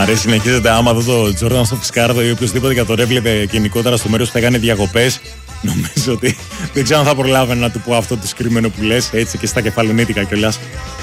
Αρέσει, συνεχίζεται. Άμα δω το Τζόρνταν στο Φισκάρδο ή οποιοδήποτε για τον έβλεπε γενικότερα στο μέρος που έκανε διακοπές, νομίζω ότι δεν ξέρω αν θα προλάβαινε να του πω αυτό το συγκεκριμένο που λες, έτσι και στα κεφαλονίτικα κιόλας.